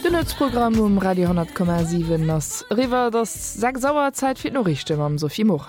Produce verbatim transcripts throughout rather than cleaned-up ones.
Programm um Radio hundert Komma sieben ass River das sag sauer Zeit fir Norrichte am Sophie Moche.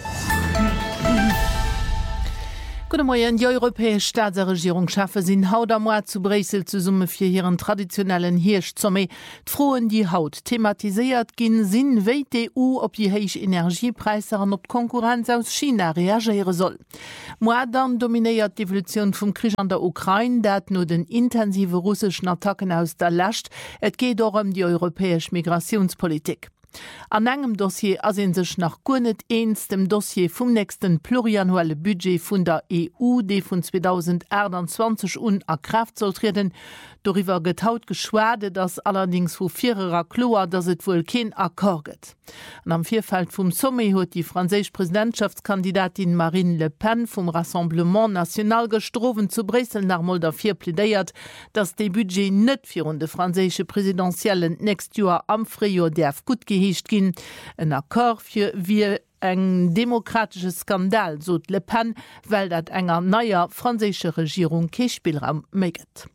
Moien die europäesch Staatsregierung schaffe sinn haut am Moat zu Bresel zu Summe fir hireieren traditionellen Hirschzomme. D'Froen die Haut thematiséiert ginn sinn wéi D E U op die héich Energiepreise an op Konkurrenz aus China reagiere soll. Moat dann dominéiert d'Evolution vum Krieg an der Ukraine, dat no den intensive russsischen Attacken aus der Lächt, et geht um die europäesch Migrationspolitik. An engem Dossier asinn sech nach gunnet eens dem Dossier vum nächsten pluriannuelle Budget vun der E U, de vun zweitausendeinundzwanzig un a Kraft soll treten. Doriwer getaut geschwade, dass allerdings vu vierer Kloer, dass et wohl kein Akkord gibt. Und am Vierfeld vum Sommet huet die französisch Präsidentschaftskandidatin Marine Le Pen vom Rassemblement National gestroven zu Bresel nach Molda vier plädeiert, dass de Budget net vir de französische präsidentiellen nächst Jahr am Frühjahr derf gut geheescht gin. Ein Akkord für wir eng demokratische Skandal, so Le Pen, weil dat enger neuer französische Regierung Kespielraum meget.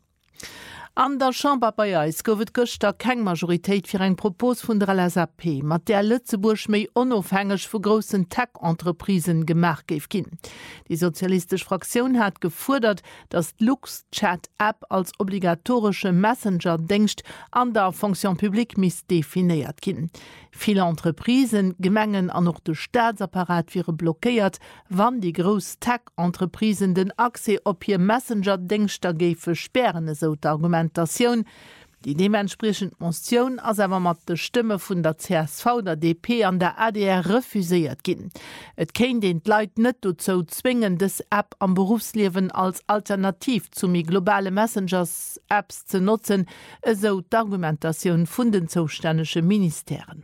An der Chambre bei Eis gowet gëchter keng Majoritéit fir eng Propos vun der L S A P, mat der Lützeburg méi onofhängig vu grossen Tech-Entreprisen gemerk geif ginn. Die sozialistische Fraktion hat gefordert, dass Lux-Chat-App als obligatorische Messenger denkst an der Fonction publique mis definiert ginn. Viele Entreprisen, Gemengen an noch de Staatsapparat wäre blockiert, wann die groß Tech-Entreprisen den Akse op hier Messenger-Denkster gefe sperren, so die Argumentation. Die dementsprechend Motion as awer mat de Stimme vun der C S V, der D P an der A D R refuséiert ginn. Et kéint den Leiit net dozo zwingen, des App am Berufslewen als Alternativ zu mi globale Messengers-Apps zu nutzen, so d'Argumentation vun den zoustännege Ministerieren.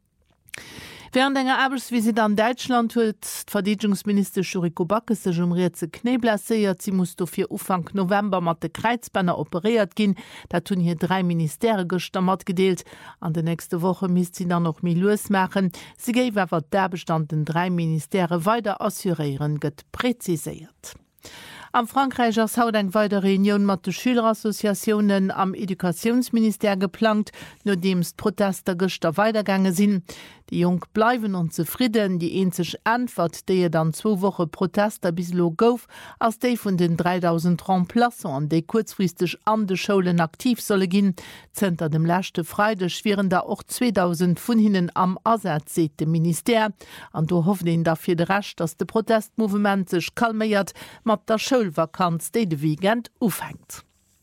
Während enger Arbeitsvisit an Deutschland huet Verteidigungsminister Schuriko Backes sech um Rieze Knee blessiert. Sie muss fir Ufang November mat de Kreizbanner operiert gin. Da tun hier drei Ministere gestammert gedeelt. An de nächste Woche misst sie dann noch mil los machen. Sie géif awer der bestanden drei Ministere weiter assurieren gëtt präzisiert. Am Frankreich ass haut eng weitere Reunion mat de Schülerassoziationen am Edukationsminister geplant, no dems Protester gëster weitergange sinn. Die Jung bleiwen und zufrieden, die enzech Antwort, déi dann zwo Woche Protester bis lo gouf, ass déi vun den dreitausend Remplaçants an déi kurzfristig an de Schulen aktiv solle ginn. Zenter dem lächte Freide schwieren da och zweitausend vun hinnen am Ersatz, seet de Minister. An do hoffen den dafir de recht, dass de Protestmovement sech kalméiert, mat der Schulvakanz déi de Weekend ufhängt.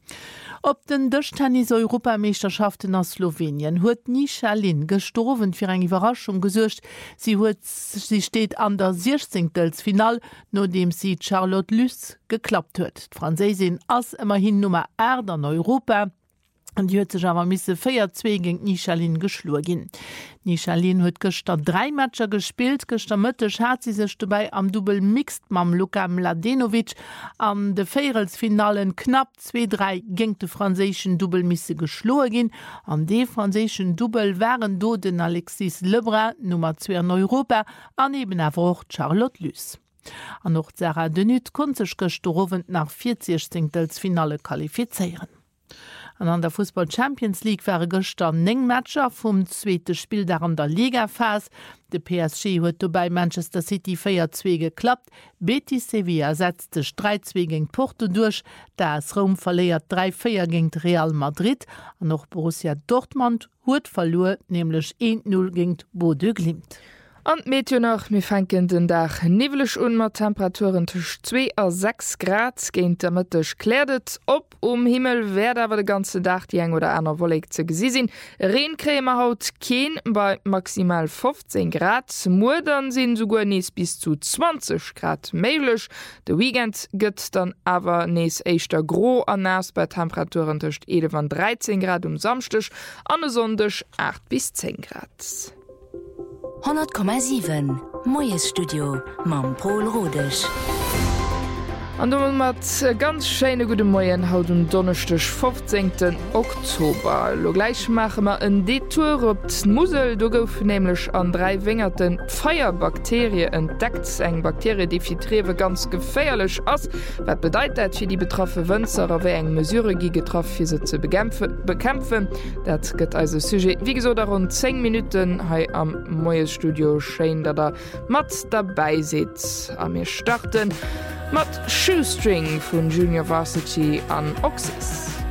Op den Dëchtennis-Europameisterschaften aus Slowenien huet Nisha Lin gestorven fir eng Überraschung gesuercht. Sie huet sie steht an der sechzehnten Final, no dem sie Charlotte Lys geklappt huet. Franzésin ass immerhin Nummer eins an Europa. Und die huet sech awer misse vier zwei gegen Nisha Lin geschlur gin. Nisha Lin huet gëster drei Matscher gespielt, gëster Mëttech hat sie sech dabei am Double Mixed mam Luka Mladenovic an de Féielsfinalen knapp zwei drei gegen de franzéschen Doublemisse geschlor gin. An de franzéschen Double waren do den Alexis Lebrun, Nummer zwei an Europa, aneben awer auch Charlotte Lys. An noch Sarah Denut kon sech gestorwen nach vierzigsten Finale qualifizieren. An der Fußball Champions League wäre gestern neng Matscher vum zweite Spiel der an der Ligaphase. De P S G huet bei Manchester City vier zwei geklappt. Betis Sevilla setzte drei zwei gegen Porto durch. Das Rom verleiert drei vier gegen Real Madrid. An noch Borussia Dortmund huet verlor, nämlich eins null gegen Bodø Glimt. An Meteo nach mir fenken den Dach nivelech un mat Temperaturen tuch zwei a sechs Grad géint der Mëttech klädet op um Himmel wer awer de ganze Dach die eng oder aner Wolleg ze gesi sinn. Reenkrämer haut Keen bei maximal fünfzehn Grad, Mudern sinn sogar nees bis zu zwanzig Grad méiglech. De Weekend gëtt dann awer nees eichter gro an nass bei Temperaturen tucht elf an dreizehn Grad um Samstech, an Sondech acht bis zehn Grad. hundert Komma sieben Moes Studio mam Paul Rodech. An du mat ganz scheine gute Moien haut um donnerstech fünfzehnten Oktober. Lo gleich mache ma en Detour op Musel, du gouf nämlich an drei wingerten Feierbakterie entdeckt, eng Bakterie, die fir Trewe ganz geféierlech ass. Wat bedeutet fir die betroffe Wënzer aé eng Mesuregie getroffen fir se ze bekämpfen. Dat gëtt also Sujet wie geso darum zehn Minuten hai am Moesstudio Schein, dat der mat dabei sitzt. Am mir starten mat Shoestring vun Junior Varsity an Oxys.